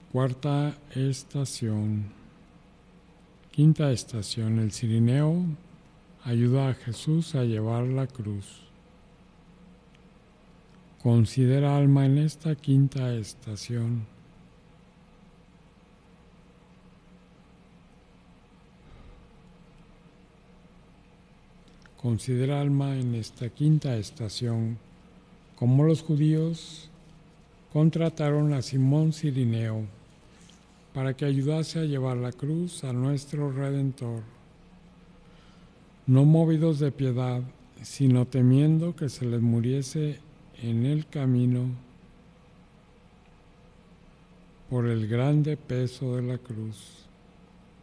Cuarta estación. Quinta estación. El cirineo ayuda a Jesús a llevar la cruz. Considera, alma, en esta quinta estación cómo los judíos contrataron a Simón Cirineo para que ayudase a llevar la cruz a nuestro Redentor, no movidos de piedad, sino temiendo que se les muriese en el camino por el grande peso de la cruz.